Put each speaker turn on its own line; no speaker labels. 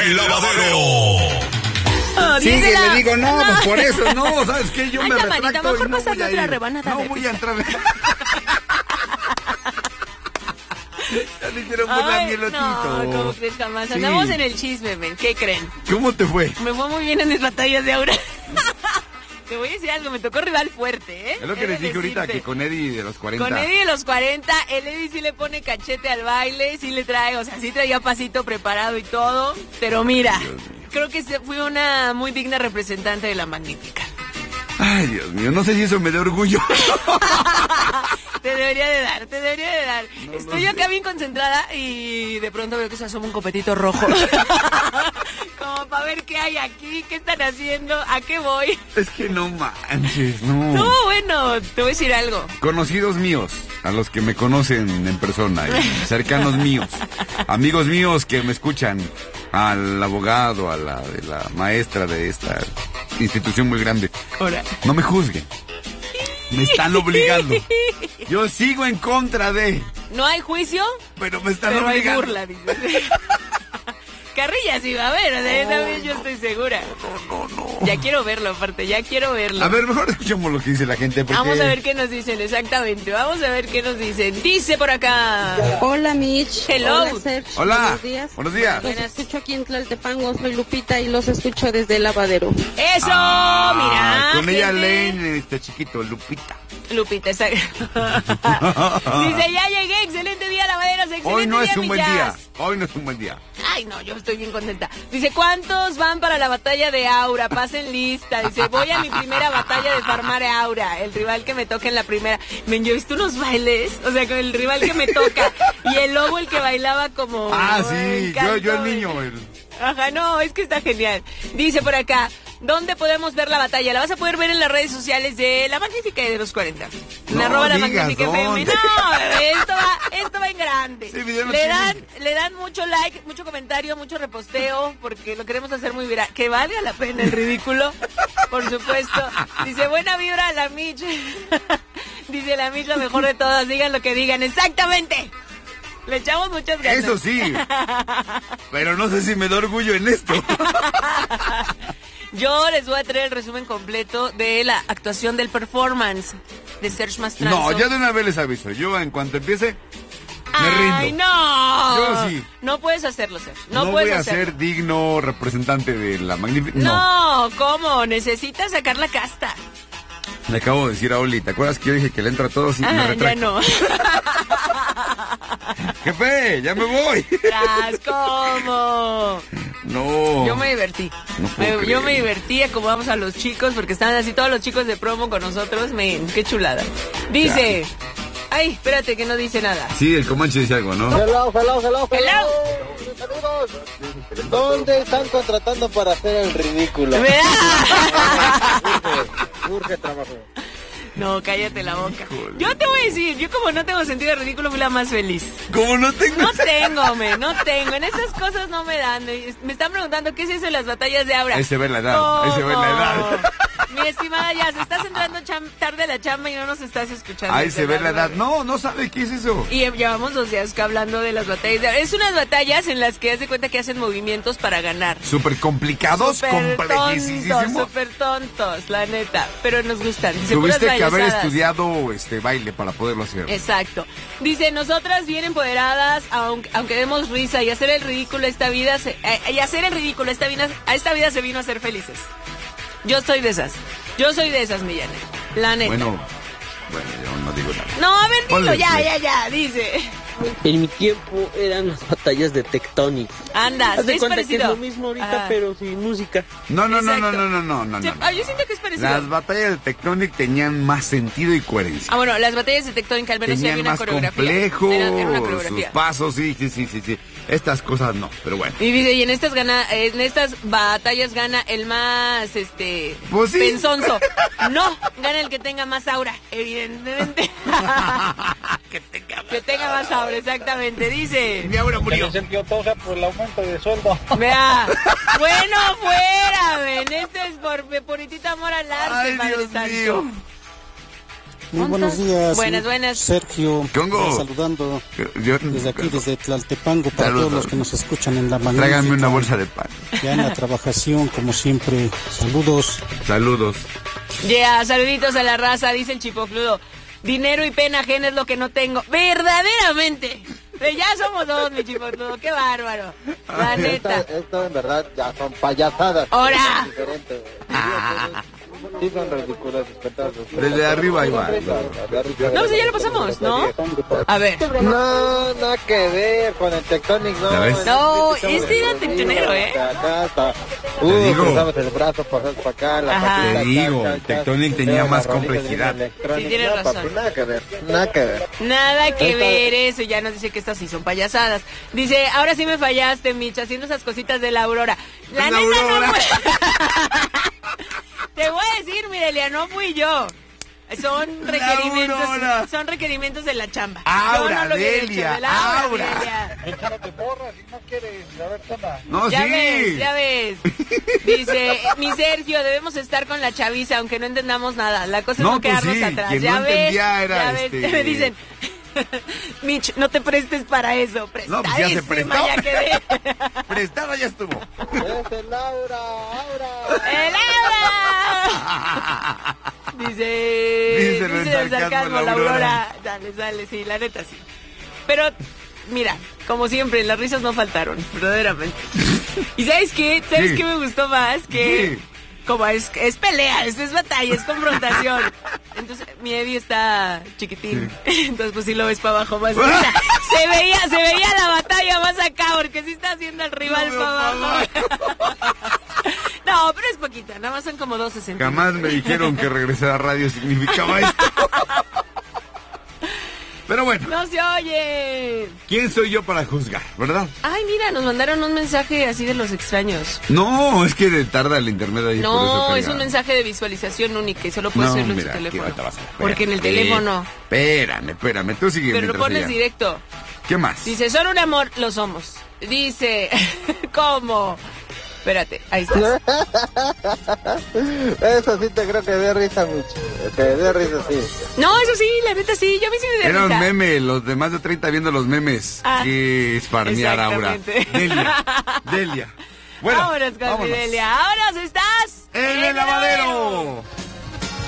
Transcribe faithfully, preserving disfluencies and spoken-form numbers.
El Lavadero.
Oh,
sí, que
la...
le digo, no, pues por eso, no, ¿sabes qué? Yo
Ay,
me
manita,
retracto
mejor
y no
pásame
voy a
otra
ir.
rebanada
No
de
voy
pizza.
a entrar. Ya le hicieron burla a mi elotito.
No, ¿cómo crees jamás?
Sí.
Andamos en el chisme, men. ¿Qué creen?
¿Cómo te fue?
Me fue muy bien en mis batallas de aura. Te voy a decir algo, me tocó rival fuerte, ¿eh?
Es lo que
He
les
de
dije ahorita,
decirte.
que con Eddie de los cuarenta.
Con Eddie de los cuarenta, el Eddie sí le pone cachete al baile, sí le trae, o sea, sí traía pasito preparado y todo. Pero mira, creo que se- fui una muy digna representante de la Magnífica.
Ay, Dios mío, no sé si eso me da orgullo.
Te debería de dar, te debería de dar.
No,
Estoy
no sé.
acá bien concentrada y de pronto veo que se asoma un copetito rojo. Como para ver qué hay aquí, qué están haciendo, a qué voy.
Es que no manches, no.
No, bueno, te voy a decir algo.
Conocidos míos, a los que me conocen en persona, y cercanos míos, amigos míos que me escuchan, al abogado, a la, de la maestra de esta institución muy grande,
Ahora.
no me juzguen. Me están obligando. Yo sigo en contra de,
No hay juicio,
pero me están
pero hay
obligando.
burla, dices. Carrilla sí va a haber, o sea, yo también yo estoy segura.
No, no, no.
Ya quiero verlo, aparte, ya quiero verlo.
A ver, mejor escuchemos lo que dice la gente. Porque...
Vamos a ver qué nos dicen, exactamente. Vamos a ver qué nos dicen. Dice por acá.
Hola, Mitch.
Hello.
Hola, Serge.
Hola.
Buenos días.
Buenos días.
Los escucho aquí en Tlaltepango. Soy Lupita y los escucho desde el lavadero.
¡Eso!
Ah,
Mira.
con ella
gente.
leen este chiquito, Lupita.
Lupita, está... Dice, ya llegué, excelente día, lavaderos, excelente
Hoy no
día,
es un buen
Millas.
día. Hoy no es un buen día.
Ay, no, yo estoy bien contenta. Dice, ¿cuántos van para la batalla de Aura? Pasen lista. Dice, voy a mi primera batalla de farmar Aura. El rival que me toca en la primera. Men, yo he visto unos bailes, o sea, con el rival que me toca. Y el lobo el que bailaba como...
Ah,
Ay,
sí,
canto,
yo, yo el
men.
niño. El...
Ajá, no, es que está genial. Dice por acá, ¿dónde podemos ver la batalla? La vas a poder ver en las redes sociales de La Magnífica y de los cuarenta. En
No
arroba La
digas
Magnífica F M.
dónde.
No, bebé, esto va, esto va en grande.
Sí, video no
le
tiene.
dan, le dan mucho like, mucho comentario, mucho reposteo, porque lo queremos hacer muy viral. Que valga la pena el ridículo, por supuesto. Dice, buena vibra la Mitch. Dice la Mitch, lo mejor de todas, digan lo que digan. Exactamente. Le echamos muchas ganas.
Eso sí. Pero no sé si me da orgullo en esto.
Yo les voy a traer el resumen completo de la actuación del performance de Serge Mastranzo.
No, ya de una vez les aviso. Yo en cuanto empiece, me
¡Ay,
rindo.
no!
Yo sí.
No puedes hacerlo, Serge. No,
No,
puedes
voy a
hacerlo.
ser digno representante de la magnífica. No.
No, ¿cómo? Necesitas sacar la casta.
Le acabo de decir a Oli, ¿te acuerdas que yo dije que le entra a todos y me
Ah, ya
retracto?
no.
Jefe, ya me voy.
Tras, ¿cómo?
No.
Yo me divertí.
No puedo
Me- yo me
creer.
divertí, acomodamos a los chicos porque estaban así todos los chicos de promo con nosotros. Men, qué chulada. Dice... Ay, espérate que no dice nada.
Sí, el Comanche dice algo, ¿no?
Hello, hello, hello,
Hello.
Saludos. ¿Dónde están contratando para hacer el ridículo?
¿Verdad?
Urge, urge trabajo.
No, cállate la boca.
Híjole.
Yo te voy a decir, yo como no tengo sentido de ridículo, fui la más feliz.
Como no tengo...
No tengo, me, no tengo. En esas cosas no me dan. Me están preguntando qué es eso de las batallas de Aura.
Ahí se ve la edad, ahí se ve la
¿Cómo?
edad.
Mi estimada Jazz, estás entrando cham- tarde a la chamba y no nos estás escuchando.
Ahí
Qué
se ve la edad.
bárbaro.
No, no sabe qué es eso.
Y llevamos dos días que hablando de las batallas de Aura. Es unas batallas en las que haz de cuenta que hacen movimientos para ganar.
Súper complicados,
Súper tontos,
complejísimos.
súper tontos, la neta. Pero nos gustan. Dice, puras
Tuviste que haber
payasadas.
estudiado este baile para poderlo hacer.
Exacto. Dice, nosotras bien empoderadas, aunque, aunque demos risa y hacer el ridículo esta vida, se, eh, y hacer el ridículo esta vida, a esta vida se vino a ser felices. Yo soy de esas. Yo soy de esas, Millane. La neta.
Bueno, bueno, yo no digo nada.
No, a ver, dilo,
Ponle
ya,
play.
ya, ya, dice.
En mi tiempo eran las batallas de Tectonic.
Anda,
Haz de
es
cuenta que
parecido.
es lo mismo ahorita,
Ajá.
pero sin música.
No, no, no, no,
Exacto.
no, no, no, no,
Se-
no.
ah, yo siento que es parecido.
Las batallas de Tectonic tenían más sentido y coherencia.
Ah, bueno, las batallas de Tectónica al menos sí
Tenían
había una
más
coreografía.
complejo,
Era, era una
sus
coreografía.
pasos, sí, sí, sí, sí, sí. Estas cosas no, pero bueno.
Y dice, y en estas gana, en estas batallas gana el más este
Pues sí.
pensonzo. No, gana el que tenga más aura, evidentemente.
que tenga más.
Que tenga más aura, exactamente. Dice.
Mi abuela
Que
murió.
le sentió toja por el aumento de sueldo.
Vea. Bueno, fuera, ven. Esto es por puritita amor al arte,
Ay,
Padre
Dios
Santo.
mío.
Muy buenos días.
Buenas, buenas.
Sergio,
Congo.
saludando
Yo,
desde aquí, desde Tlaltepango, para
Saludos.
todos los que nos escuchan en la mañana.
Tráiganme una bolsa de pan.
Ya en la trabajación, como siempre. Saludos.
Saludos.
Ya, yeah, saluditos a la raza, dice el chipocludo. Dinero y pena ajena es lo que no tengo. Verdaderamente. Ya somos dos, mi chipocludo. Qué bárbaro. La neta.
Esto, esto en verdad ya son payasadas.
¡Hora!
Sí, son ridículas.
Desde arriba ahí va.
No, pues ya lo pasamos, ¿no? A ver.
No, nada que ver con el Tectonic, no.
¿Ya ves?
No, este era tectonero, ¿eh?
Acá está. Uh,
Te digo.
cruzamos el brazo, pasamos para acá, la
Ajá.
patita,
Te digo,
cha, cha,
el
cha.
Tectonic tenía
Veo
más
la rolita
complejidad.
de Electronic.
Sí, tienes
No,
razón.
papi, nada que ver, nada que ver.
Nada que
Esta-
ver eso, ya nos dice que estas sí son payasadas. Dice, ahora sí me fallaste, Mitch, haciendo esas cositas de la Aurora. La
La
neta
Aurora.
no fue... Te voy a decir, Mirelia, no fui yo. Son requerimientos,
Aurora.
son requerimientos de la chamba.
Aura,
yo no lo hubiera
Delia,
hecho, de la
Aura.
Delia.
Échate porras, si no quieres, a ver, toma.
No,
Ya
sí.
ves, ya ves. Dice, mi Sergio, debemos estar con la chaviza, aunque no entendamos nada. La cosa es
No,
no
pues
quedarnos
sí,
atrás.
quien
ya
no
ves,
entendía era,
ya ves.
este-
Me dicen, Mitch, no te prestes para eso.
No, pues ya se
Prestadísima,
prestó.
ya quedé.
Prestada ya estuvo.
Es el Laura, Aura.
¡El Aura! Dice,
Díselo en
dice el
sarcasmo,
sarcasmo,
la
la
Aurora.
Aurora. Dale, dale, sí, la neta sí. Pero, mira, como siempre, las risas no faltaron, verdaderamente. ¿Y sabes qué? ¿Sabes
Sí.
qué me gustó más? Que...
Sí.
Como es, es pelea, es, es batalla, es confrontación. Entonces, mi Eddie está chiquitín. Entonces, pues sí lo ves para abajo más. O sea, se veía, se veía la batalla más acá, porque sí está haciendo el rival
No,
para
no,
abajo. No, pero es poquita, nada más son como doce centímetros.
Jamás me dijeron que regresar a radio significaba esto. Pero bueno,
¡No se oye!
¿quién soy yo para juzgar, verdad?
Ay, mira, nos mandaron un mensaje así de los extraños.
No, es que de tarda el internet ahí. por eso
No,
carga.
es un mensaje de visualización única y solo puedes
No,
oírlo en
mira,
tu
aquí
teléfono.
ahorita vas a ver.
Porque en el
Espérate.
teléfono.
Espérame, espérame, tú sigue
Pero lo
mientras
pones
ella-
directo.
¿Qué más?
Dice, son un amor, lo somos. Dice, ¿cómo? Espérate, ahí está.
Eso sí te creo que dé risa mucho. Que dé risa, sí.
No, eso sí, la neta sí, yo a mí sí me da
Era un
risa.
meme, los de más de treinta viendo los memes.
Ah,
que es farmear Aura.
exactamente.
Delia, Delia. Bueno,
vámonos con
vámonos.
Fidelia. ¡Vámonos, estás!
En el lavadero.